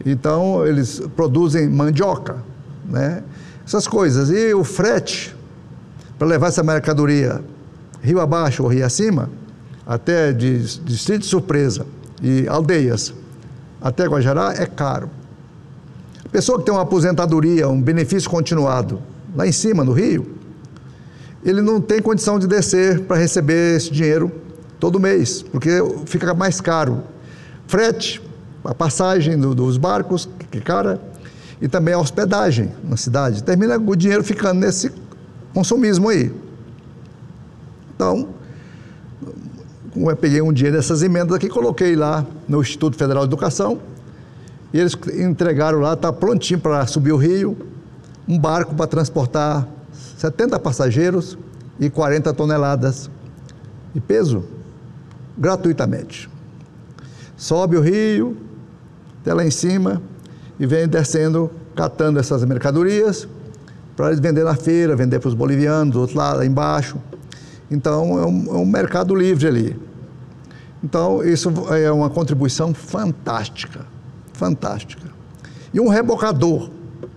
Então, eles produzem mandioca, né? Essas coisas. E o frete, para levar essa mercadoria rio abaixo ou rio acima, até de Distrito de Surpresa e aldeias, até Guajará, é caro. A pessoa que tem uma aposentadoria, um benefício continuado, lá em cima, no rio, ele não tem condição de descer para receber esse dinheiro todo mês, porque fica mais caro. Frete, a passagem dos barcos, que é cara, e também a hospedagem na cidade. Termina o dinheiro ficando nesse consumismo aí. Então, eu peguei um dinheiro dessas emendas aqui, coloquei lá no Instituto Federal de Educação, e eles entregaram lá, está prontinho para subir o rio, um barco para transportar 70 passageiros e 40 toneladas de peso, gratuitamente. Sobe o rio, até lá em cima, e vem descendo, catando essas mercadorias, para eles vender na feira, vender para os bolivianos, do outro lado, lá embaixo. Então, é um mercado livre ali. Então, isso é uma contribuição fantástica, fantástica. E um rebocador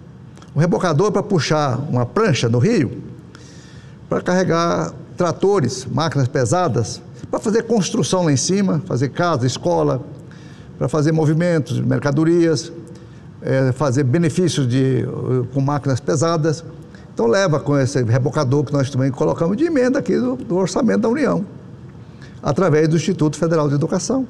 para puxar uma prancha no rio, para carregar tratores, máquinas pesadas, para fazer construção lá em cima, fazer casa, escola, para fazer movimentos de mercadorias, fazer benefícios com máquinas pesadas. Então leva com esse rebocador que nós também colocamos de emenda aqui do orçamento da União, através do Instituto Federal de Educação.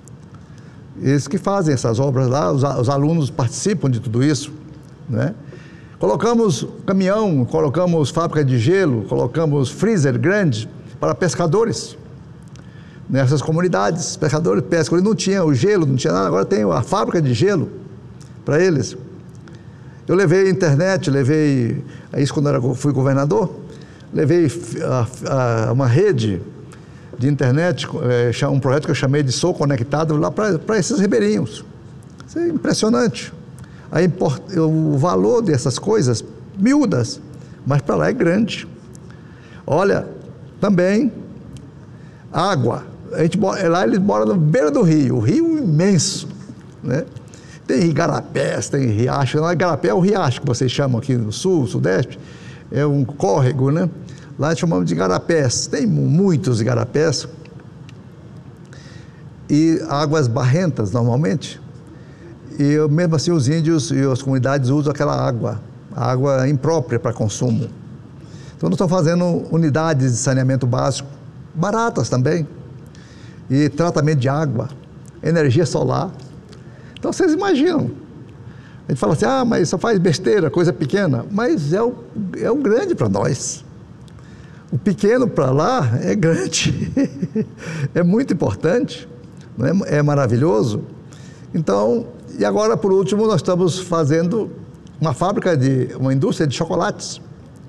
Eles que fazem essas obras lá, os alunos participam de tudo isso, né? Colocamos caminhão, colocamos fábrica de gelo, colocamos freezer grande para pescadores nessas comunidades. Pescadores pescam, eles não tinham o gelo, não tinha nada, agora tem a fábrica de gelo para eles. Eu levei internet, isso quando eu fui governador, levei uma rede de internet, um projeto que eu chamei de Sou Conectado, lá para esses ribeirinhos. Isso é impressionante. O valor dessas coisas, miúdas, mas para lá é grande. Olha, também, água. Lá eles moram na beira do rio, o rio imenso, né? Tem igarapés, tem riacho. Lá igarapé é o riacho que vocês chamam aqui no sul, sudeste, é um córrego, né? Lá chamamos de igarapés. Tem muitos igarapés e águas barrentas normalmente. E mesmo assim os índios e as comunidades usam aquela água imprópria para consumo. Então nós estamos fazendo unidades de saneamento básico, baratas também, e tratamento de água, energia solar. Então vocês imaginam, a gente fala assim, mas só faz besteira, coisa pequena, mas é o grande para nós. O pequeno para lá é grande, é muito importante, não é maravilhoso. Então, e agora por último nós estamos fazendo uma indústria de chocolates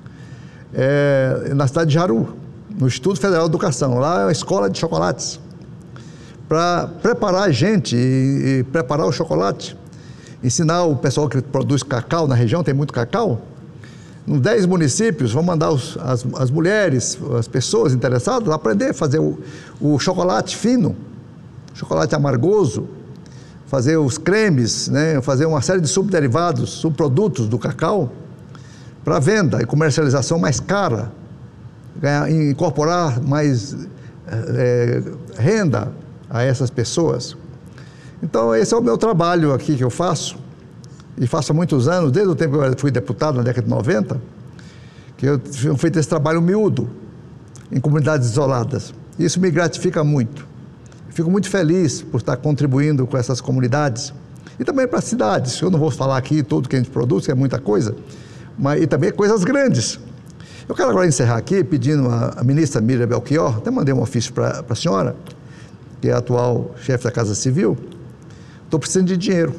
na cidade de Jaru, no Instituto Federal de Educação. Lá é uma escola de chocolates, para preparar a gente e preparar o chocolate, ensinar o pessoal que produz cacau na região, tem muito cacau. Nos 10 municípios, vão mandar as mulheres, as pessoas interessadas, aprender a fazer o chocolate fino, chocolate amargoso, fazer os cremes, né? Fazer uma série de subderivados, subprodutos do cacau, para venda e comercialização mais cara, incorporar mais renda a essas pessoas. Então, esse é o meu trabalho aqui que eu faço, e faço há muitos anos, desde o tempo que eu fui deputado, na década de 90, que eu tenho feito esse trabalho miúdo, em comunidades isoladas. Isso me gratifica muito. Fico muito feliz por estar contribuindo com essas comunidades, e também para as cidades. Eu não vou falar aqui tudo que a gente produz, que é muita coisa, mas e também coisas grandes. Eu quero agora encerrar aqui pedindo à ministra Miriam Belchior, até mandei um ofício para a senhora, que é a atual chefe da Casa Civil. Estou precisando de dinheiro.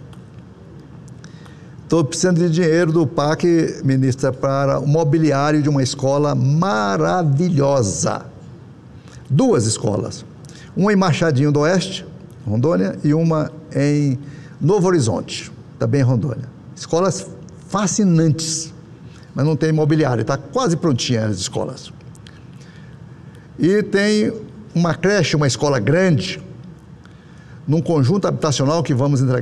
Estou precisando de dinheiro do PAC, ministra, para o mobiliário de uma escola maravilhosa. 2 escolas. Uma em Machadinho do Oeste, Rondônia, e uma em Novo Horizonte, também em Rondônia. Escolas fascinantes, mas não tem mobiliário, está quase prontinha as escolas. E tem uma creche, uma escola grande, num conjunto habitacional que vamos entregar